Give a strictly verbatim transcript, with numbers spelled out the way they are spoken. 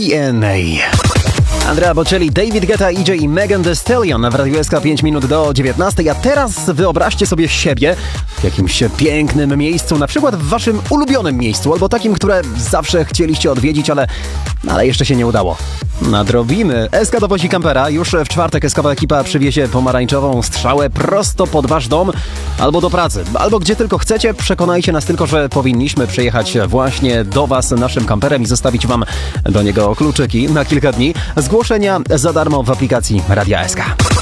D N A. Andrea Bocelli, David Guetta, E J i Megan Thee Stallion w Radiu S K pięć minut do dziewiętnastej. A teraz wyobraźcie sobie siebie w jakimś pięknym miejscu, na przykład w waszym ulubionym miejscu, albo takim, które zawsze chcieliście odwiedzić, ale, ale jeszcze się nie udało. Nadrobimy. S K dowozi kampera. Już w czwartek eskowa ekipa przywiezie pomarańczową strzałę prosto pod wasz dom albo do pracy, albo gdzie tylko chcecie. Przekonajcie nas tylko, że powinniśmy przyjechać właśnie do was naszym kamperem i zostawić wam do niego kluczyki na kilka dni. Zgłoszenia za darmo w aplikacji Radia S K.